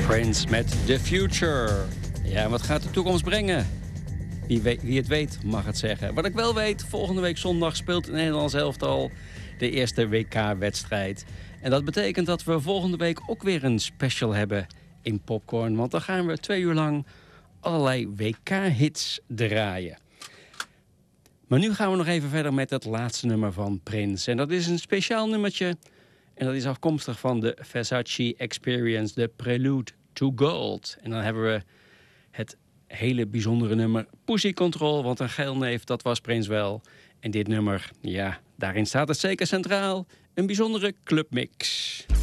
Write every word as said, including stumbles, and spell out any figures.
Prince met The Future. Ja, wat gaat de toekomst brengen? Wie, weet, wie het weet, mag het zeggen. Wat ik wel weet, volgende week zondag speelt het Nederlands elftal de eerste W K-wedstrijd. En dat betekent dat we volgende week ook weer een special hebben in Popcorn. Want dan gaan we twee uur lang allerlei W K-hits draaien. Maar nu gaan we nog even verder met het laatste nummer van Prince. En dat is een speciaal nummertje. En dat is afkomstig van de Versace Experience, de Prelude to Gold. En dan hebben we het hele bijzondere nummer Pussy Control. Want een geilneef, dat was Prince wel. En dit nummer, ja, daarin staat het zeker centraal. Een bijzondere clubmix.